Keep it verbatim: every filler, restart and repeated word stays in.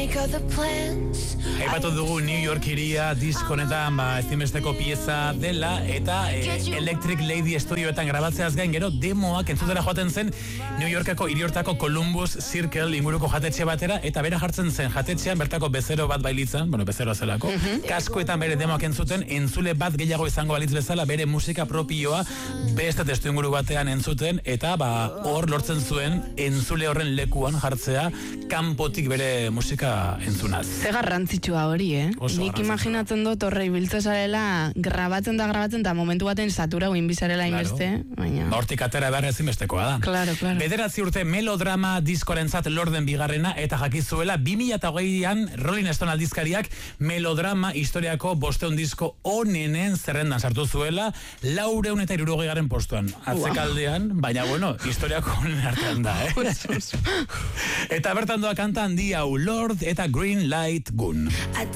Aipatu dugu New York iria diskonetan ba, ezinbesteko pieza dela eta e, Electric Lady estudioetan grabatzeaz gain gero demoak entzutera joaten zen New Yorkeko hiriortako Columbus Circle inguruko jatetxe batera eta bera jartzen zen jatetxean bertako bezero bat bailitzan, bueno, bezero zelako, uh-huh. kaskoetan bere demoak entzuten, entzule bat gehiago izango balitz bezala bere musika propioa beste testu inguru batean entzuten eta ba hor lortzen zuen entzule horren lekuan jartzea kanpotik bere musika entzunaz. Ze garrantzitsua hori, eh? Oso Nik imaginatzen dut horre ibiltze zarela grabatzen da grabatzen da momentu baten satura uin bizarela inbeste, baina... Hortik atera behar ezinbestekoa da. Claro, claro. Bederatzi urte melodrama diskorentzat lorden bigarrena eta jakizuela bi mila hogeian Rolling Stone aldizkariak melodrama historiako bosteun disko onenen zerrendan sartu zuela laureun eta hirurogeigarren postuan. Atzekaldean, wow. Baina bueno, historiako onen artean da, eh? Eta bertan doa kanta handi hau Lord eta Green Light Gun. I